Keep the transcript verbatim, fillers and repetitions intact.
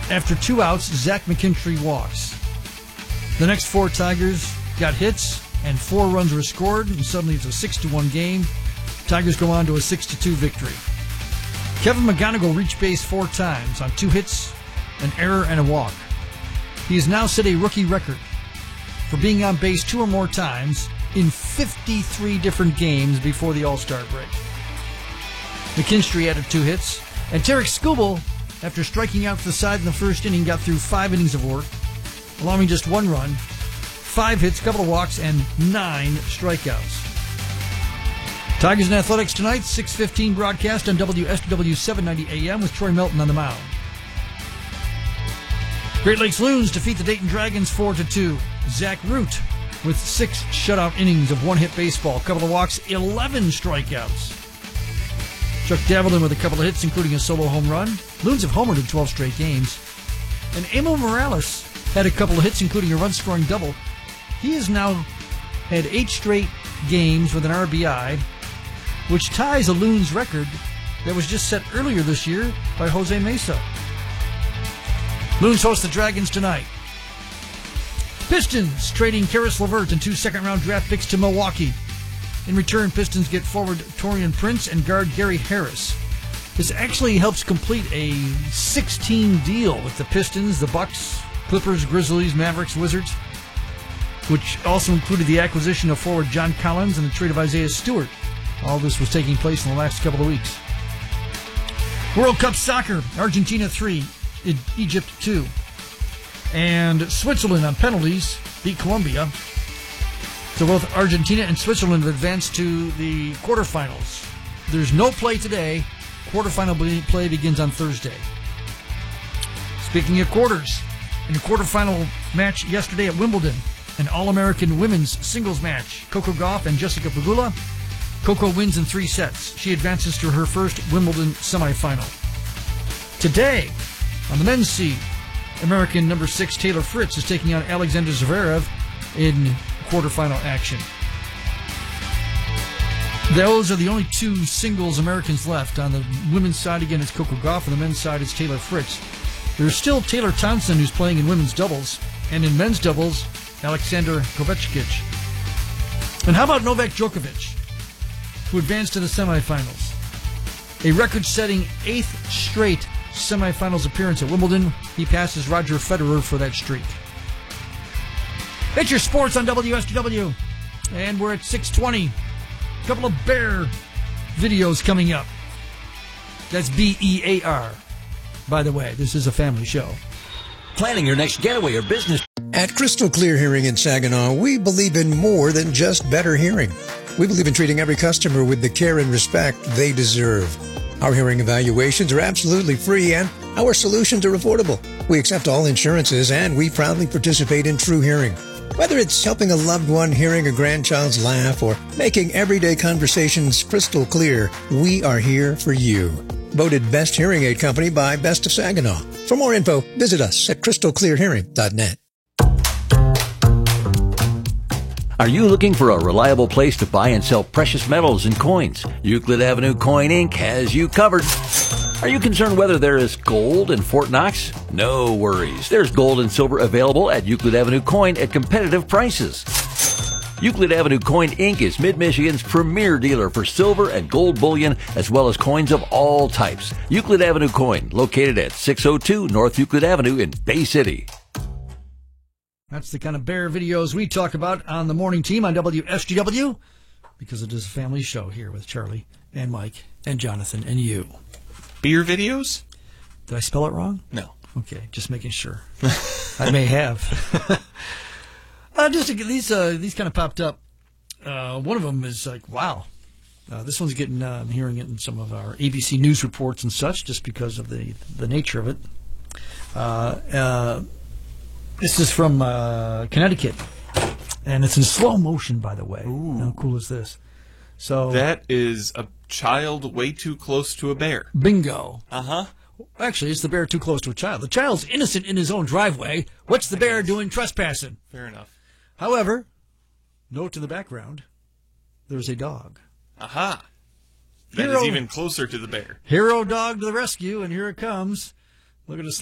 After two outs, Zach McKinstry walks. The next four Tigers got hits, and four runs were scored, and suddenly it's a six to one game. Tigers go on to a six to two victory. Kevin McGonigal reached base four times on two hits, an error, and a walk. He has now set a rookie record for being on base two or more times in fifty-three different games before the All-Star break. McKinstry added two hits, and Tarek Skubal, after striking out to the side in the first inning, got through five innings of work, allowing just one run, five hits, couple of walks, and nine strikeouts. Tigers and Athletics tonight, six fifteen broadcast on W S W seven ninety A M with Troy Melton on the mound. Great Lakes Loons defeat the Dayton Dragons four to two. Zach Root with six shutout innings of one-hit baseball, couple of walks, eleven strikeouts. Chuck Davelin with a couple of hits, including a solo home run. Loons have homered in twelve straight games. And Emil Morales had a couple of hits, including a run-scoring double. He has now had eight straight games with an R B I, which ties a Loons record that was just set earlier this year by Jose Mesa. Loons host the Dragons tonight. Pistons trading Karis LeVert and two second-round draft picks to Milwaukee. In return, Pistons get forward Taurean Prince and guard Gary Harris. This actually helps complete a six-team deal with the Pistons, the Bucks, Clippers, Grizzlies, Mavericks, Wizards, which also included the acquisition of forward John Collins and the trade of Isaiah Stewart. All this was taking place in the last couple of weeks. World Cup Soccer, Argentina three, Egypt two. And Switzerland on penalties beat Colombia. So both Argentina and Switzerland have advanced to the quarterfinals. There's no play today. Quarterfinal play begins on Thursday. Speaking of quarters, in a quarterfinal match yesterday at Wimbledon, an All-American women's singles match, Coco Gauff and Jessica Pegula. Coco wins in three sets. She advances to her first Wimbledon semifinal. Today, on the men's seed, American number six Taylor Fritz is taking on Alexander Zverev in quarterfinal action. Those are the only two singles Americans left. On the women's side, again, it's Coco Gauff. On the men's side, it's Taylor Fritz. There's still Taylor Thompson, who's playing in women's doubles. And in men's doubles, Alexander Kovacic. And how about Novak Djokovic, who advanced to the semifinals? A record-setting eighth straight semifinals appearance at Wimbledon. He passes Roger Federer for that streak. It's your sports on W S W. And we're at six twenty. A couple of Bear videos coming up. That's B E A R. By the way, this is a family show. Planning your next getaway or business. At Crystal Clear Hearing in Saginaw, we believe in more than just better hearing. We believe in treating every customer with the care and respect they deserve. Our hearing evaluations are absolutely free and our solutions are affordable. We accept all insurances and we proudly participate in True Hearing. Whether it's helping a loved one hearing a grandchild's laugh or making everyday conversations crystal clear, we are here for you. Voted Best Hearing Aid Company by Best of Saginaw. For more info, visit us at crystal clear hearing dot net. Are you looking for a reliable place to buy and sell precious metals and coins? Euclid Avenue Coin Incorporated has you covered. Are you concerned whether there is gold in Fort Knox? No worries. There's gold and silver available at Euclid Avenue Coin at competitive prices. Euclid Avenue Coin Incorporated is Mid-Michigan's premier dealer for silver and gold bullion, as well as coins of all types. Euclid Avenue Coin, located at six oh two North Euclid Avenue in Bay City. That's the kind of Bear videos we talk about on the morning team on W S G W, because it is a family show here with Charlie and Mike and Jonathan and you. Beer videos? Did I spell it wrong? No. Okay, just making sure. I may have. uh, just to get these, uh, these kind of popped up. Uh, one of them is like, wow. Uh, this one's getting, uh, I'm hearing it in some of our A B C News reports and such, just because of the, the nature of it. Uh, uh, this is from uh, Connecticut, and it's in slow motion, by the way. Ooh. How cool is this? So that is a child way too close to a bear. Bingo. Uh-huh. Actually, it's the bear too close to a child. The child's innocent in his own driveway. What's the bear doing trespassing? Fair enough. However, note in the background, there's a dog. Aha. That Hero, is even closer to the bear. Hero dog to the rescue, and here it comes. Look at the